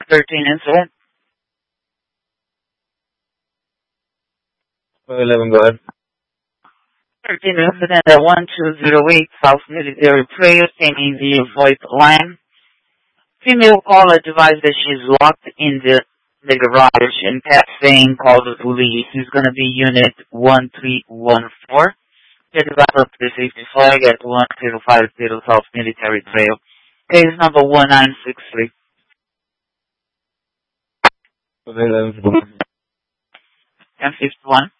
13 incident. 11, go ahead. 13 incident at 1208 South Military Trail, taking the VoIP line. Female caller advised that she's locked in the garage and saying call the police. It's going to be unit 1314. Get back up to the safety flag at 1050 South Military Trail. Case number 1963. Okay, 11. 1051.